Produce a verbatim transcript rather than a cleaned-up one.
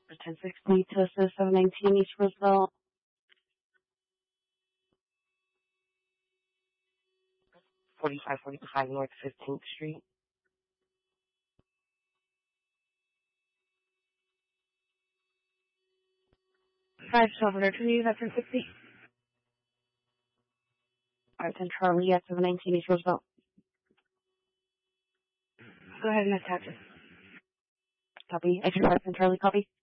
ten sixty to assist seven nineteen East Roosevelt. forty-five forty-five North fifteenth Street. five twelve hundred twenty, that's ten sixty. five ten Charlie at seven nineteen East Roosevelt. Go ahead and attach it. Copy. Extra five ten Charlie, copy.